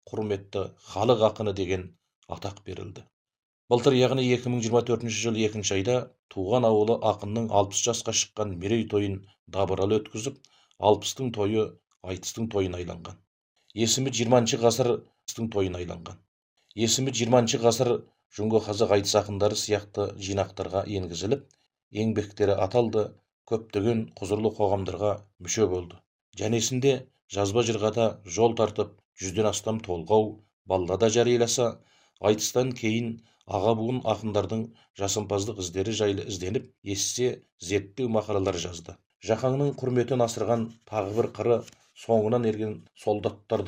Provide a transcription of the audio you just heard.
құрметті халық ақыны деген атақ берілді. Былтыр, яғни 2024 жылы 2 айда туған ауылы ақынның 60 жасқа шыққан мерейтойын дабыралы өткізіп, 60-тың тойы айтыстың тойын айланған. Есімі 20 ғасыр Жүнгі қазақ айтыс ақындары сияқты жинақтарға енгізіліп, еңбектері аталды, көптеген құзырлы қоғамдарға мүше болды. Жәнесінде жазба жырғада жол тартып, 100-ден астам толғау, баллада жарияласа, айтыстан кейін аға буын ақындардың жасампаздық іздері жайлы ізденіп, ессе зерттеу мақалалар жазды. Жақаңның құрметін асырған тағы бір қыры, соңынан ерген солдаттарды